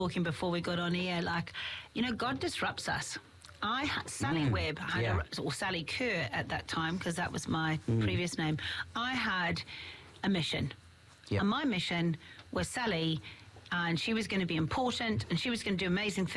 talking before we got on air, like, God disrupts us. Sally Webb, or Sally Kerr at that time, because that was my previous name, I had a mission. Yep. And my mission was Sally, and she was going to be important, and she was going to do amazing things.